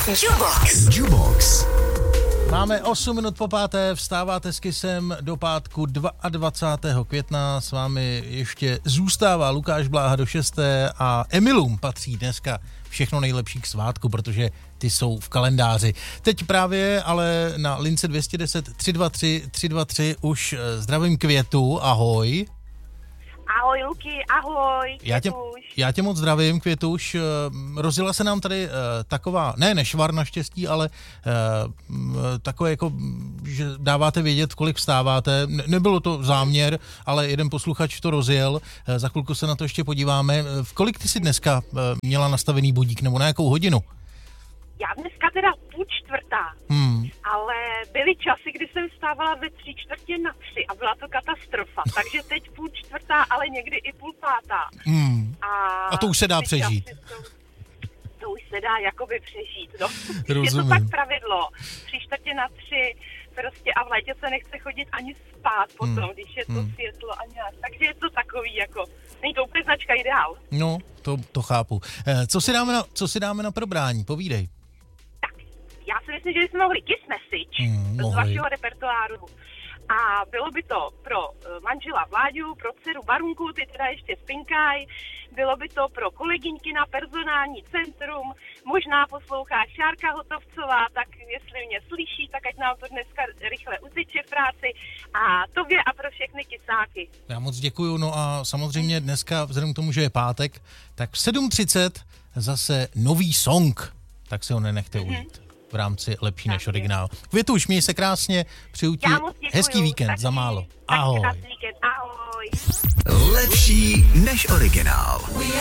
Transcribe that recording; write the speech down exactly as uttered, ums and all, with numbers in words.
Jubox. Jubox. Máme osm minut po páté, vstáváte s Kissem do pátku dvacátého druhého května. S vámi ještě zůstává Lukáš Bláha do šesté a Emilům patří dneska všechno nejlepší k svátku, protože ty jsou v kalendáři. Teď právě ale na lince dvě stě deset tři dva tři tři dva tři už zdravím Květu, ahoj. Ahoj Luky, ahoj. Já tě, já tě moc zdravím, Květuš. Rozjela se nám tady uh, taková, ne nešvar naštěstí, ale uh, takové jako, že dáváte vědět, kolik vstáváte. Ne, nebylo to záměr, ale jeden posluchač to rozjel. Uh, za chvilku se na to ještě podíváme. V kolik ty jsi dneska uh, měla nastavený budík, nebo na jakou hodinu? Já dneska teda půl čtvrtá, hmm. ale byly časy, kdy jsem vstávala ve tři čtvrtě na tři a byla to katastrofa. Takže teď půl čtvrtá, ale někdy i půl pátá. Hmm. A, a to už se dá přežít. To, to už se dá jakoby přežít, no. Rozumím. Je to tak pravidlo. Tři čtvrtě na tři prostě a v létě se nechce chodit ani spát potom, hmm. když je to hmm. světlo a nějak. Takže je to takový jako, není to úplně značka ideál. No, to, to chápu. Co si dáme na, co si dáme na probrání? Povídej. Já si myslím, že jsme mohli Kiss Message hmm, z vašeho repertoáru. A bylo by to pro manžela Vláďu, pro dceru Barunku, ty teda ještě spinkaj. Bylo by to pro kolegyňky na personální centrum. Možná poslouchá Šárka Hotovcová, tak jestli mě slyší, tak ať nám to dneska rychle uteče v práci. A tobě a pro všechny kisáky. Já moc děkuju, no a samozřejmě dneska, vzhledem k tomu, že je pátek, tak v sedm třicet zase nový song, tak se ho nenechte mm-hmm. ujít. V rámci Lepší než originál. Květuš, měj se krásně, přeju ti hezký víkend taky, za málo. Ahoj. Taky víkend, ahoj. Lepší než originál.